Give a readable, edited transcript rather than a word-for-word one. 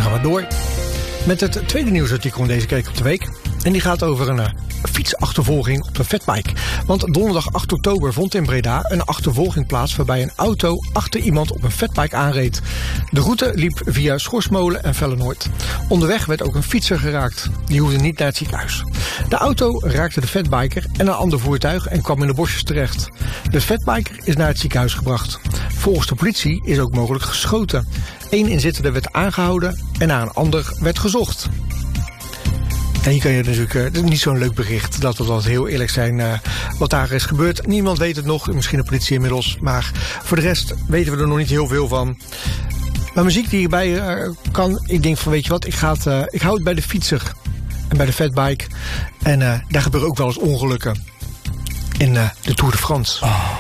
gaan we door met het tweede nieuwsartikel in deze Kijk op de Week. En die gaat over een fietsachtervolging op de fatbike. Want donderdag 8 oktober vond in Breda een achtervolging plaats waarbij een auto achter iemand op een fatbike aanreed. De route liep via Schorsmolen en Vellenoord. Onderweg werd ook een fietser geraakt. Die hoefde niet naar het ziekenhuis. De auto raakte de fatbiker en een ander voertuig en kwam in de bosjes terecht. De fatbiker is naar het ziekenhuis gebracht. Volgens de politie is ook mogelijk geschoten. 1 inzittende werd aangehouden en naar een ander werd gezocht. En hier kan je natuurlijk, het is niet zo'n leuk bericht, dat we dat heel eerlijk zijn, wat daar is gebeurd. Niemand weet het nog, misschien de politie inmiddels, maar voor de rest weten we er nog niet heel veel van. Maar muziek die hierbij kan, ik denk van weet je wat, ik hou het bij de fietser en bij de fatbike. En daar gebeuren ook wel eens ongelukken in de Tour de France.